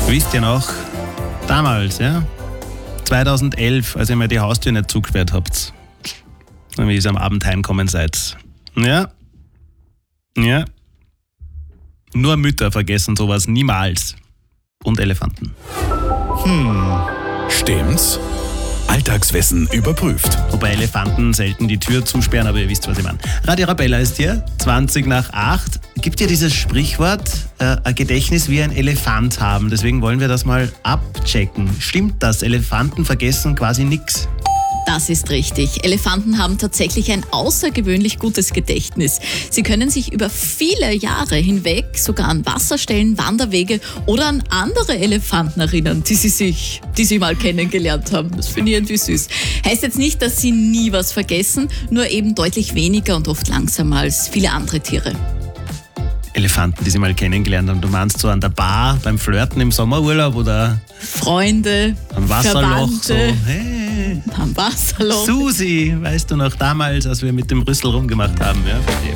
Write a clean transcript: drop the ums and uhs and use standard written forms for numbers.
Wisst ihr noch, damals, ja, 2011, als ihr mir die Haustür nicht zugesperrt habt, wie ihr am Abend heimgekommen seid. Ja. Nur Mütter vergessen sowas niemals. Und Elefanten. Stimmt's? Alltagswissen überprüft. Wobei Elefanten selten die Tür zusperren, aber ihr wisst, was ich meine. Radio Arabella ist hier, 20:08. Gibt ja dieses Sprichwort, ein Gedächtnis wie ein Elefant haben. Deswegen wollen wir das mal abchecken. Stimmt das? Elefanten vergessen quasi nichts. Das ist richtig. Elefanten haben tatsächlich ein außergewöhnlich gutes Gedächtnis. Sie können sich über viele Jahre hinweg sogar an Wasserstellen, Wanderwege oder an andere Elefanten erinnern, die sie mal kennengelernt haben. Das finde ich irgendwie süß. Heißt jetzt nicht, dass sie nie was vergessen, nur eben deutlich weniger und oft langsamer als viele andere Tiere. Elefanten, die sie mal kennengelernt haben. Du meinst so an der Bar, beim Flirten im Sommerurlaub oder Freunde, am Wasserloch, so, Verwandte, hey, am Wasserloch. Susi, weißt du noch damals, als wir mit dem Rüssel rumgemacht haben, ja, verstehe.